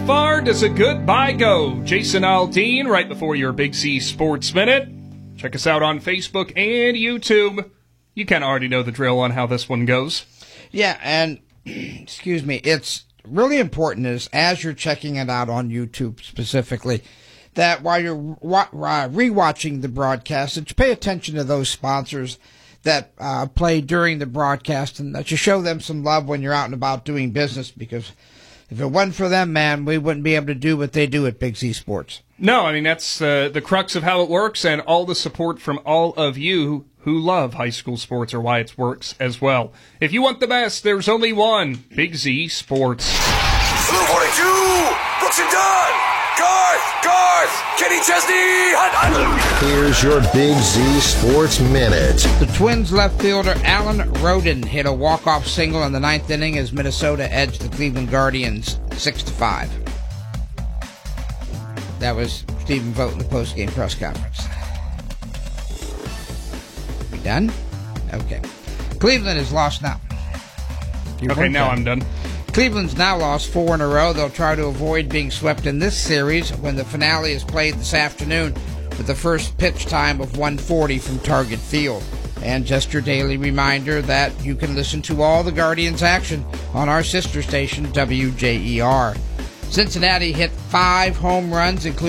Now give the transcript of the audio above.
How far does a goodbye go? Jason Aldean, right before your Big Z Sports Minute. Check us out on Facebook and YouTube. You kind of already know the drill on how this one goes. Yeah, and, excuse me, it's really important is as you're checking it out on YouTube specifically, that while you're rewatching the broadcast, that you pay attention to those sponsors that play during the broadcast and that you show them some love when you're out and about doing business, because if it wasn't for them, man, we wouldn't be able to do what they do at Big Z Sports. No, I mean, that's the crux of how it works, and all the support from all of you who love high school sports are why it works as well. If you want the best, there's only one, Big Z Sports. Blue 42, Brooks and Dunn, Garth, Kenny Chesney, Hunt. Here's your Big Z Sports Minute. The Twins left fielder Alan Roden hit a walk-off single in the ninth inning as Minnesota edged the Cleveland Guardians 6-5. That was Stephen Vogt in the post-game press conference. We done? Okay. Cleveland has lost now. Okay, now I'm done. Cleveland's now lost 4 in a row. They'll try to avoid being swept in this series when the finale is played this afternoon with the first pitch time of 1:40 from Target Field. And just your daily reminder that you can listen to all the Guardians action on our sister station, WJER. Cincinnati hit 5 home runs, including